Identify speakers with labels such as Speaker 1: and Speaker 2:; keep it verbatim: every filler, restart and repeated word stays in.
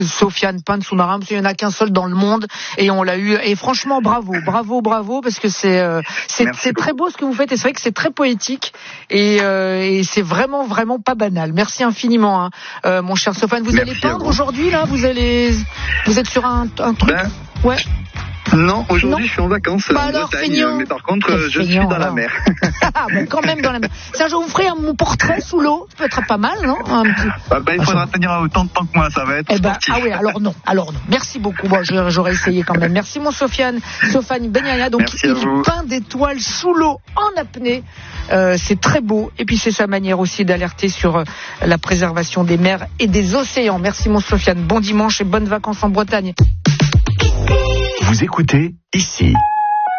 Speaker 1: Sofiane peint de sous-marin, parce qu'il n'y en a qu'un seul dans le monde, et on l'a eu. Et franchement, bravo, bravo, bravo, parce que c'est euh, c'est, c'est très beau ce que vous faites, et c'est vrai que c'est très poétique, et, euh, et c'est vraiment, vraiment pas banal. Merci infiniment, hein, euh, mon cher Sofiane. Vous Merci allez peindre aujourd'hui, là? Vous allez, vous êtes sur un, un truc? Ben... Ouais.
Speaker 2: Non, aujourd'hui non. Je suis en vacances
Speaker 1: bah
Speaker 2: en
Speaker 1: alors,
Speaker 2: Bretagne,
Speaker 1: feignant.
Speaker 2: mais par contre euh, je suis dans alors. la mer.
Speaker 1: Ah, bah, quand même dans la mer. Ça, je vous ferai un, mon portrait sous l'eau, ça peut être pas mal, non? Un petit...
Speaker 2: bah, bah, il faudra tenir autant de temps que moi, ça va être eh bah,
Speaker 1: Ah oui, alors non, alors non. Merci beaucoup, bon, j'aurais essayé quand même. Merci mon Sofiane, Sofiane Benyaya, donc
Speaker 2: Merci
Speaker 1: il peint des toiles sous l'eau en apnée. Euh, c'est très beau, et puis c'est sa manière aussi d'alerter sur euh, la préservation des mers et des océans. Merci mon Sofiane, bon dimanche et bonnes vacances en Bretagne.
Speaker 3: Vous écoutez ici.